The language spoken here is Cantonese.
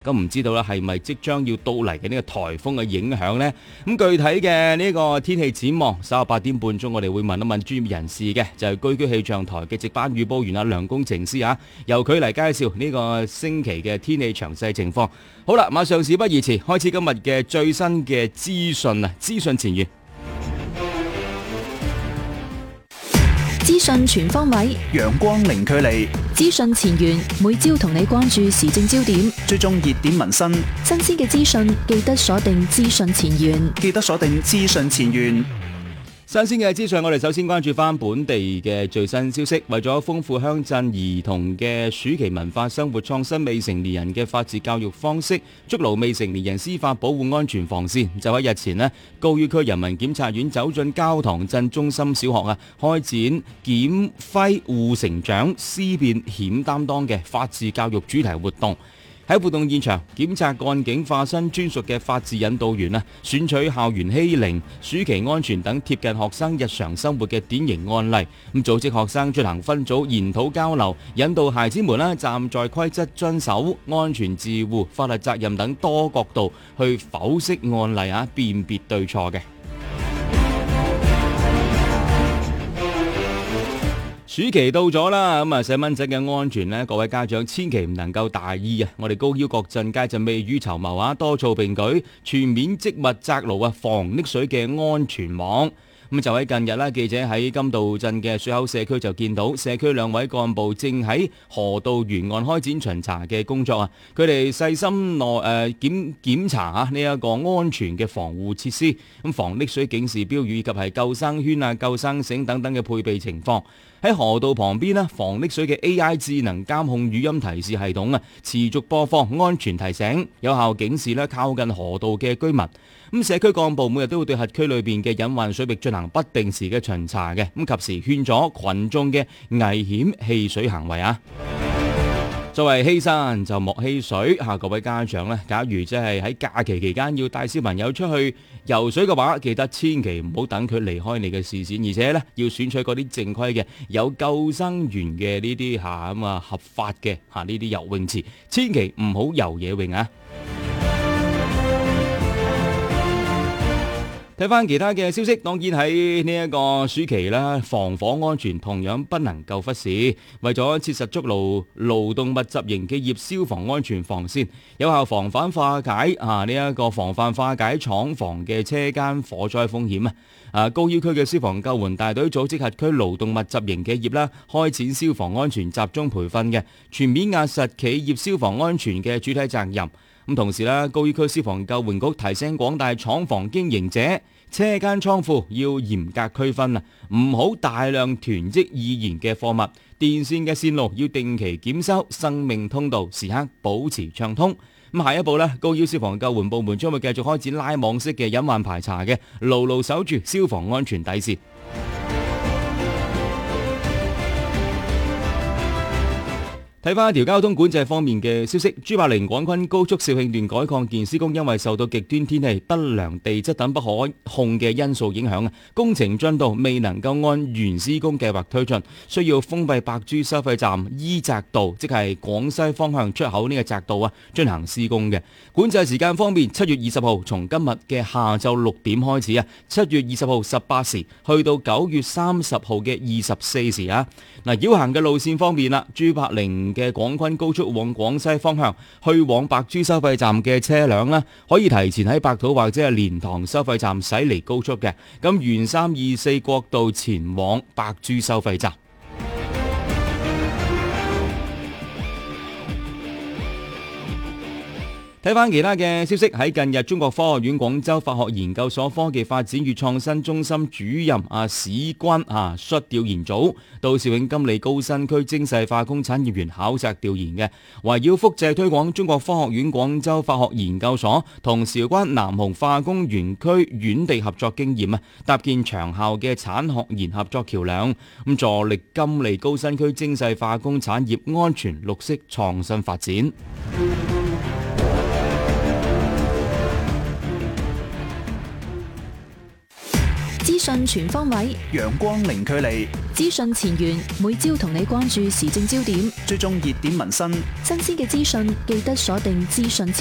咁唔知道咧係咪即將要到嚟嘅呢個颱風嘅影響呢？咁具體嘅呢個天氣展望，稍後8點半鐘我哋會問一問專業人士嘅，就係居氣象台嘅值班預報員阿梁工程師啊，由佢嚟介紹呢個星期嘅天氣詳細情況。好啦，馬上事不宜遲，開始今日嘅最新嘅資訊啊！資訊前沿， 資訊全方位， 陽光零距離， 資訊前沿，每朝同你關注時政焦點， 追蹤熱點民生， 新鮮嘅資訊，記得鎖定資訊前沿。 記得鎖定資訊前沿。 新鮮嘅資訊，我哋首先關注翻本地嘅最新消息。為咗豐富鄉鎮兒童嘅暑期文化生活，創新未成年人嘅法治教育方式，築牢未成年人司法保護安全防線。就喺日前呢，高於區人民檢察院走進焦塘鎮中心小學啊，開展檢徽護成長、思辨險擔當嘅法治教育主題活動。喺活動現場，檢察幹警化身專屬嘅法治引導員啊，選取校園欺凌、暑期安全等貼近學生日常生活嘅典型案例，咁組織學生進行分組研討交流，引導孩子們站在規則遵守、安全自護、法律責任等多角度去剖析案例啊，辨別對錯嘅。暑期到咗啦，咁細蚊仔嘅安全呢，各位家長千祈唔能夠大意啊！我哋高腰角鎮街就未雨綢繆啊，多措並舉，全面積密紮牢啊防溺水嘅安全網。咁就喺近日啦，記者喺金道鎮嘅水口社區就見到社區2位幹部正喺河道沿岸開展巡查嘅工作啊！佢哋細心檢查啊呢一個安全嘅防護設施，咁防溺水警示標語以及係救生圈啊、救生繩等等嘅配備情況。喺河道旁邊防溺水嘅 AI 智能監控語音提示系統啊，持續播放安全提醒，有效警示靠近河道嘅居民。咁社區幹部每日都會對轄區裏邊嘅隱患水域進行不定時嘅巡查嘅，咁及時勸阻群眾嘅危險戲水行為啊！作為欺山就莫欺水，各位家長呢，假如即係喺假期期間要帶小朋友出去游水嘅話，記得千祈唔好等佢離開你嘅視線，而且呢，要選取嗰啲正規嘅有救生員嘅呢啲合法嘅呢啲游泳池，千祈唔好游野泳啊！睇翻其他嘅消息，當然喺呢一個暑期啦，防火安全同樣不能夠忽視。為咗切實築牢勞動密集型企業消防安全防線，有效防範化解防範化解廠房嘅車間火災風險啊！高要區嘅消防救援大隊組織轄區勞動密集型企業啦，開展消防安全集中培訓嘅，全面壓實企業消防安全嘅主體責任。咁同時咧，高醫區消防救援局提醒廣大廠房經營者，車間倉庫要嚴格區分啊，唔好大量囤積易燃嘅貨物，電線嘅線路要定期檢修，生命通道時刻保持暢通。咁下一步咧，高醫消防救援部門將會繼續開展拉網式嘅隱患排查嘅，牢牢守住消防安全底線。睇翻一條交通管制方面嘅消息，朱柏陵廣昆高速肇慶段改擴建施工，因為受到極端天氣、不良地質等不可控嘅因素影響，工程進度未能夠按原施工計劃推進，需要封閉白珠收費站伊澤道，即係廣西方向出口呢個匝道進行施工嘅。管制時間方面，7月20號從今日嘅下晝6點開始7月20號18時去到9月30號嘅24時啊。繞行嘅路線方面啦，朱柏陵嘅廣昆高速往廣西方向去往白珠收費站嘅車輛可以提前喺白土或者係蓮塘收費站駛離高速嘅，咁沿324國道前往白珠收費站。睇翻其他嘅消息，喺近日，中國科學院廣州法學研究所科技發展與創新中心主任史軍率調研組到肇慶金利高新區精細化工產業園考察調研嘅，圍繞複製推廣中國科學院廣州法學研究所同韶關南雄化工園區院地合作經驗搭建長效嘅產學研合作橋樑，咁助力金利高新區精細化工產業安全綠色創新發展。 資訊全方位， 陽光零距離， 資訊前沿，每朝同你關注時政焦點， 追蹤熱點民生， 新鮮嘅資訊，記得鎖定資訊前